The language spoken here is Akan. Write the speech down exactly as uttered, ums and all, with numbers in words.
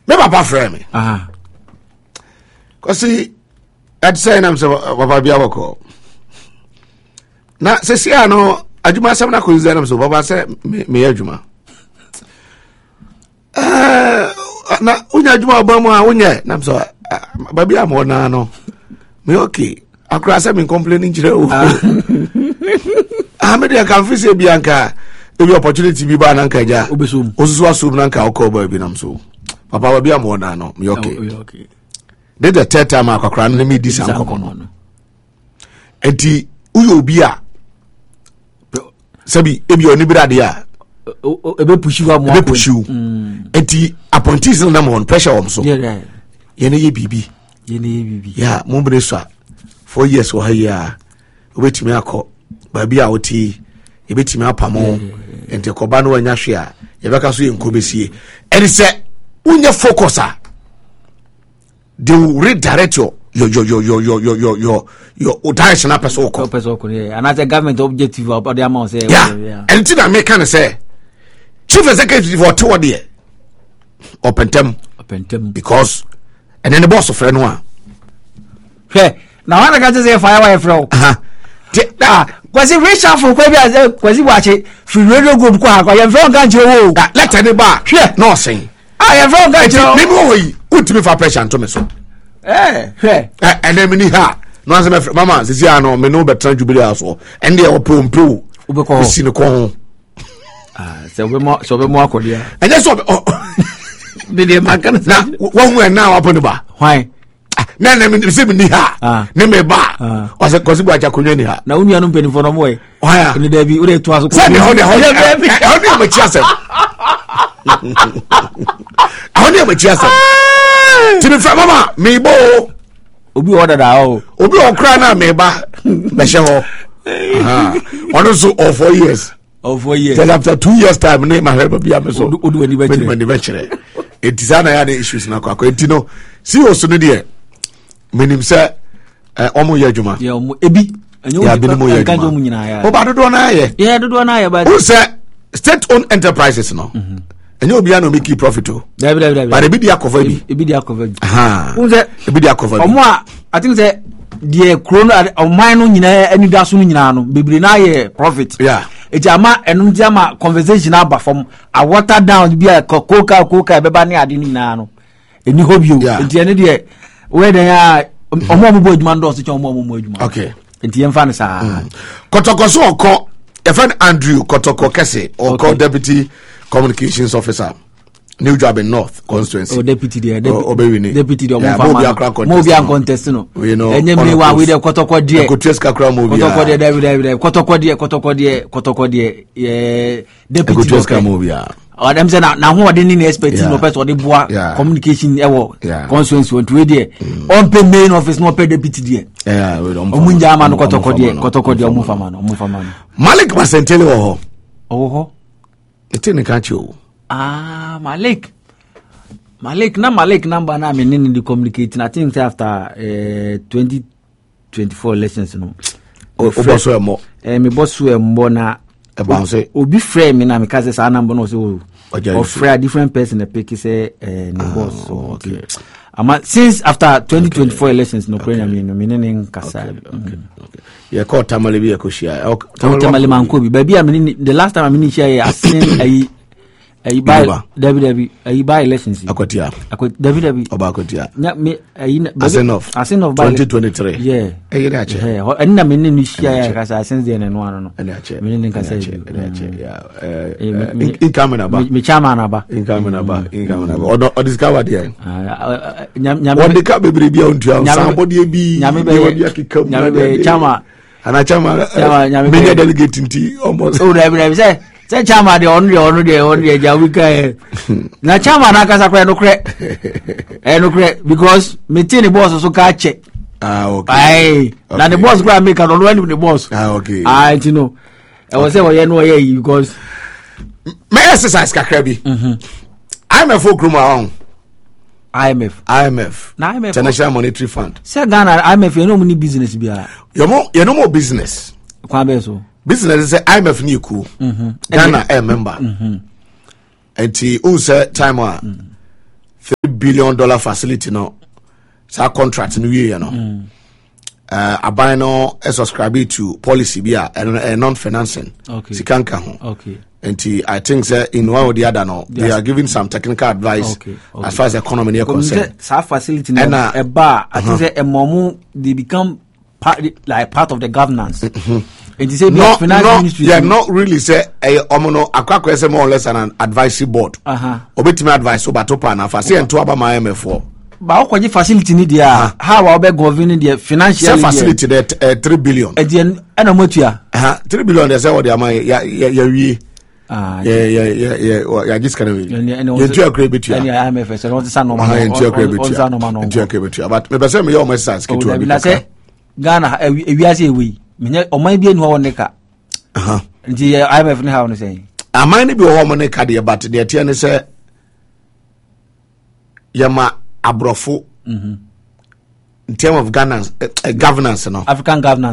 me papa frame me ah cause see at say am say papa bia wako na se sia no adwuma sam na ko zan am so papa say me me adwuma eh na unya adwuma ba mu a unya na so ba bia mo na no me okay akura say me complaining jire o ah me dey kan fi say bianca ebi opportunity bi ba na nka ja obesum osusu asum na nka okọ ba bi nam so papa ba bia mo na no me okay okay de the third time akakra no me di sam kokko no enti uyo obi a sabi ebi oni brade a ebe pushu wa mo ebe pushu enti appointees na mo pressure won so yeah ye na ye bibi ye na ye bibi ya mo bre so four years wo ha ya obetimi akọ ba bia oti ebetimi apamo enti koba no anya hwe a ye beka so ye nkobesie eni se unye focus a they will redirect your your your your your your your your your your direction up person ko person ko yeah and as a government objective about the amount say yeah and thing that make can say chief executive for two there open them open them because and then the boss of friend one hey now when I got to say fire wire from uh-huh ah was it reach out for kwa bia was it watch free radio group kwa kwa you from kan wo let any bar no saying ah you from kan jo me mo yi ultimate for pressure to me so eh eh and then me ha no answer my mama sisi ano me no betra jubilee aso and dey opro mpro ubeko si ne ko ah so be mo so be mo akodia and just so be dey man kan na won wen na wapo ne ba why na na me se me ni ha ne me ba o se kosi gba akonwa ni ha na unu anu penifo no mo e why ni da bi o dey to aso ko se ne ho ne ho ne ho ne ma chiase ho ne ma chiase ti me fa mama me bo obi order da o obi okra na me ba be she ho ah ono so of four years of four years then after two years time ne ma help bia me so odu ani ba chire ni ba chire etizana ya the issues na kwa kwa etino si oso no de menim se omo ya adwuma ya omo ebi enyo ya kan jo mu nyina ya o ba dodo na ye ya dodo na ya ba who say state owned enterprises no enyo obi na make profit o dabi dabi dabi but ebi dia cover bi ebi dia cover bi aha who say ebi dia cover omo a I think say the corona oman no nyina ani da so no nyina no bebere na ye profit yeah eti ama enum dia ma conversation aba from a water down bi a coca coca be ba ne ade ni nyina no eni hobio enti ene de we den ya omo omo bo adwuma ndo so che omo omo adwuma okay enti yem fa ne sa kotokoso oko e friend Andrew Kotoko Kese oko deputy communications officer New Job in North constituency. Oh, deputy there, deputy, deputy there. Yeah, mo bi an contest no. You know, enye me wa we dey Kotoko there. Kotres kakra mo bi. Kotoko there, David, David. Kotoko there, Kotoko there, Kotoko there. Yeah, deputy. Kotres kakra mo bi. Oh, them say na na ho de ni expect no person dey boa communication e wo constituency won we there. On pay main office no pay deputy there. Yeah, we don. Omu njama no Kotoko there, Kotoko there omu fama no, omu fama no. Malik Masentele wo ho. Oh ho. Eti ne kan chi o. Ah, Malik. Malik na Malik number na me ni the communicating. I think after uh, twenty twenty-four elections no. O boss e mo. Eh me boss e mo na e bounce. Obi frame me na me cause say number no so. O frame different person e pick say eh ni boss. So okay. Ama since after twenty twenty-four elections no prayer me no me ni nkasa. Okay. Yeah, call Tamale bi e ko share. Tamale man ko bi. Baby am the last time I me share I seen ai ai buy David David ai buy elections akotia akot David David oba akotia na me ai asenof asenof twenty twenty-three yeah eh ina che eh ani na me ni share ka sa since then no ano no ina che me ni ka say ina che yeah eh in camera ba me chairman aba in camera ba in camera ba odo discover there nyam nyam won de ka bebre bia ontu am somebody bi nyam be nyam be chairman ana chairman me delegate nti almost oh David David say say chama de onu de onu de onu de jawika e na chama na kasa kwa no kre e no kre because me tin the boss so ka che ah okay ai na the boss kwa make no no the boss ah okay ah you know I was say we no here because me exercise kakra bi mhm I'm a folk room around I M F I M F na I M F International Monetary Fund say Ghana I M F you know money business bia you mo you know more business kwa be so business say I M F ni ku mhm Ghana a member mhm enti u say time a three billion dollar facility no sa contract no wie no mm. uh, aban no e subscribe to policy bi a uh, non financing okay. sikanka ho okay. and I think that in one or the other no yes. they are giving some technical advice okay. Okay. as far as the economy is concerned. Sa facility no uh, a bar I think that a momu they become part like part of the governance. Mm-hmm. And you say no, finance no, ministry yeah, not really say a omono akwa say more or less an advisory board. Uh-huh. Obetime advice so batopa na fa say ento aba my M F four. Ba okwaje facility ni dia uh-huh. how we be govern the financial say facility that uh, three billion. E dia na motua. Uh-huh. three billion they say what dia my ya ya wi. Ah yeah yeah yeah yeah ya just kind of. You do agree with you. Yeah, I M F so no say no man. You do agree with you. You agree with you. But me say me your message ke to be. Ghana ewiase ewi menye oman bi enu ho neka aha nti I M F ne ha no say aman ne bi ho mo neka de but de tie ne say yama abrofo mhm in terms of governance uh, governance no African governance